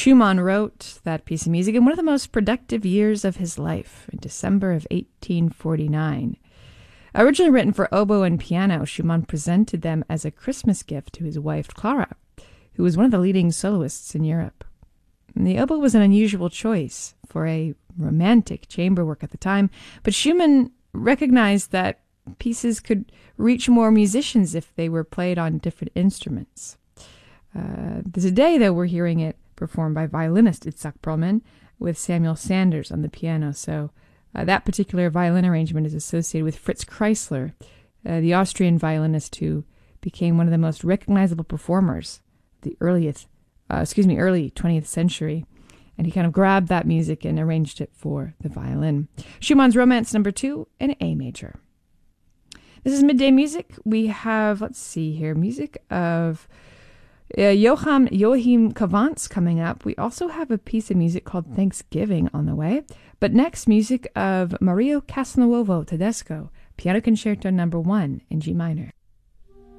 Schumann wrote that piece of music in one of the most productive years of his life, in December of 1849. Originally written for oboe and piano, Schumann presented them as a Christmas gift to his wife Clara, who was one of the leading soloists in Europe. And the oboe was an unusual choice for a romantic chamber work at the time, but Schumann recognized that pieces could reach more musicians if they were played on different instruments. Today, though, we're hearing it performed by violinist Itzhak Perlman with Samuel Sanders on the piano. So that particular violin arrangement is associated with Fritz Kreisler, the Austrian violinist who became one of the most recognizable performers the early 20th century. And he kind of grabbed that music and arranged it for the violin. Schumann's Romance No. 2 in A major. This is Midday Music. We have, music of Joachim Cavants coming up. We also have a piece of music called Thanksgiving on the way. But next, music of Mario Castelnuovo Tedesco, Piano Concerto No. 1 in G minor.